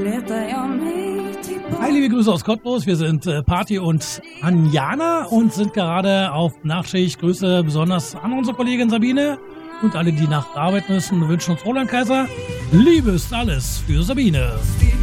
Hi, liebe Grüße aus Cottbus. Wir sind Party und Anjana und sind gerade auf Nachtschicht. Grüße besonders an unsere Kollegin Sabine und alle, die nach Arbeit müssen. Wir wünschen uns Roland Kaiser. Liebe ist alles für Sabine.